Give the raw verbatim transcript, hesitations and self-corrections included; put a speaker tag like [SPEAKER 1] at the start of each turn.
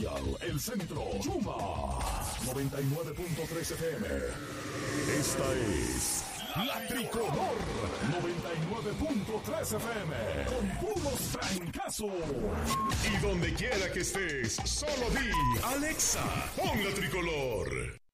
[SPEAKER 1] Capital, el centro, Chuma, noventa y nueve punto tres F M. Esta es La Tricolor, noventa y nueve punto tres F M, con puros francazos. Y donde quiera que estés, solo di, Alexa, pon La Tricolor.